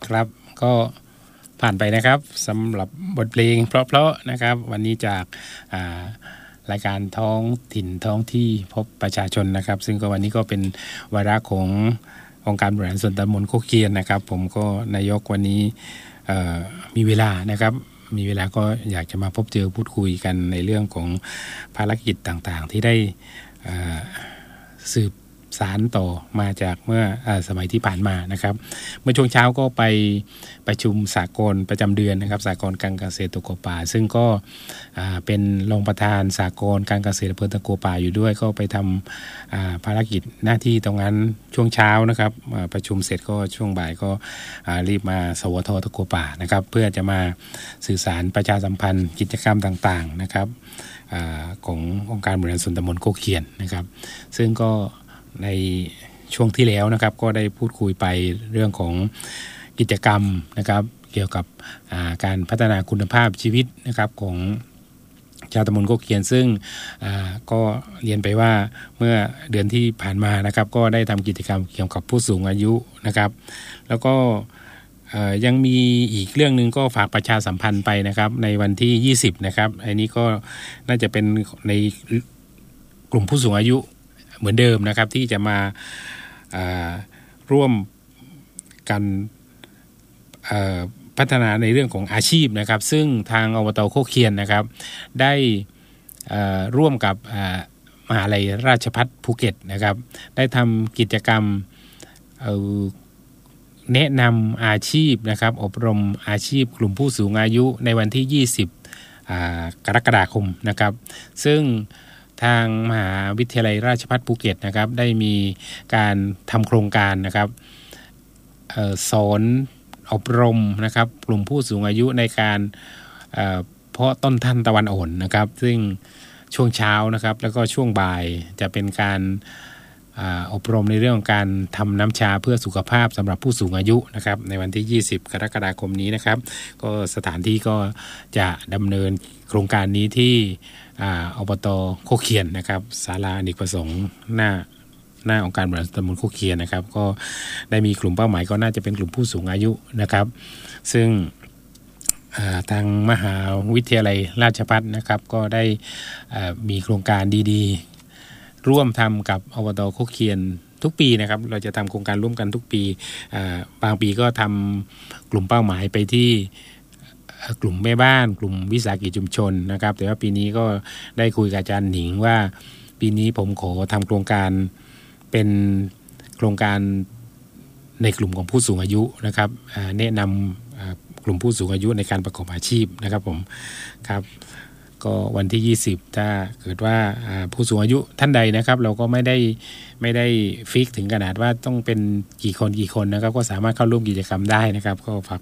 ครับก็ผ่านไปนะครับสำหรับบทเพลงเพราะๆนะครับวันนี้จากรายการท้องถิ่นท้องที่พบประชาชนนะครับซึ่งก็วันนี้ก็เป็นวาระขององค์การบริหารส่วนตำบลโคกเคียนนะครับผมก็นายกวันนี้มีเวลานะครับมีเวลาก็อยากจะมาพบเจอพูดคุยกันในเรื่องของภารกิจต่างๆที่ได้สืบสารต่อมาจากเมื่อสมัยที่ผ่านมานะครับเมื่อช่วงเช้าก็ไปประชุมสากลประจำเดือนนะครับสากลการเกษตรตะกัวป่าซึ่งก็เป็นรองประธานสากลการเกษตรอำเภอตะกัวป่าอยู่ด้วยก็ไปทำภารกิจหน้าที่ตรงนั้นช่วงเช้านะครับประชุมเสร็จก็ช่วงบ่ายก็รีบมาสวทตะกัวป่านะครับเพื่อจะมาสื่อสารประชาสัมพันธ์กิจกรรมต่างๆนะครับขององค์การบริหารส่วนตำบลโคกเคียนนะครับซึ่งก็ในช่วงที่แล้วนะครับก็ได้พูดคุยไปเรื่องของกิจกรรมนะครับเกี่ยวกับการพัฒนาคุณภาพชีวิตนะครับของชาวตำบลโคกเคียนซึ่งก็เรียนไปว่าเมื่อเดือนที่ผ่านมานะครับก็ได้ทำกิจกรรมเกี่ยวกับผู้สูงอายุนะครับแล้วก็ยังมีอีกเรื่องนึงก็ฝากประชาสัมพันธ์ไปนะครับในวันที่20นะครับอันนี้ก็น่าจะเป็นในกลุ่มผู้สูงอายุเหมือนเดิมนะครับที่จะมาร่วมกันพัฒนาในเรื่องของอาชีพนะครับซึ่งทางอบต.โคกเคียนนะครับได้ร่วมกับมหาลัยราชภัฏภูเก็ตนะครับได้ทำกิจกรรมแนะนำอาชีพนะครับอบรมอาชีพกลุ่มผู้สูงอายุในวันที่20กรกฎาคมนะครับซึ่งทางมหาวิทยาลัยราชภัฏภูเก็ตนะครับได้มีการทำโครงการนะครับสอนอบรมนะครับกลุ่มผู้สูงอายุในการเพาะต้นทานตะวันอ่อนนะครับซึ่งช่วงเช้านะครับแล้วก็ช่วงบ่ายจะเป็นการอบรมในเรื่องของการทำน้ำชาเพื่อสุขภาพสำหรับผู้สูงอายุนะครับในวันที่20กรกฎาคมนี้นะครับก็สถานที่ก็จะดำเนินโครงการนี้ที่อบต.โคกเคียนนะครับศาลาอเนกประสงค์หน้าองค์การบริหารตำบลโคกเคียนนะครับก็ได้มีกลุ่มเป้าหมายก็น่าจะเป็นกลุ่มผู้สูงอายุนะครับซึ่งทางมหาวิทยาลัยราชภัฏนะครับก็ได้มีโครงการดีๆร่วมทำกับอบต.โคกเคียนทุกปีนะครับเราจะทำโครงการร่วมกันทุกปีบางปีก็ทำกลุ่มเป้าหมายไปที่กลุ่มแม่บ้านกลุ่มวิสาหกิจชุมชนนะครับแต่ว่าปีนี้ก็ได้คุยกับอาจารย์หนิงว่าปีนี้ผมขอทำโครงการเป็นโครงการในกลุ่มของผู้สูงอายุนะครับแนะนำกลุ่มผู้สูงอายุในการประกอบอาชีพนะครับผมครับก็วันที่20ถ้าเกิดว่าผู้สูงอายุท่านใดนะครับเราก็ไม่ได้ฟิกถึงขนาดว่าต้องเป็นกี่คนนะครับก็สามารถเข้าร่วมกิจกรรมได้นะครับก็ฝาก